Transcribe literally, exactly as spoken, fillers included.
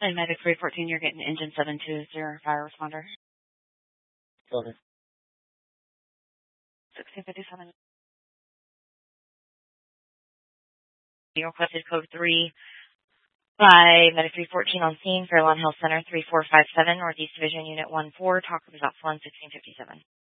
And Medic three fourteen, you're getting engine seven two zero fire responder. Okay. sixteen fifty-seven. You requested code three by Medic three fourteen on scene, Fairlawn Hill Center, three four five seven, Northeast Division, Unit one four. Talk about one sixteen fifty-seven.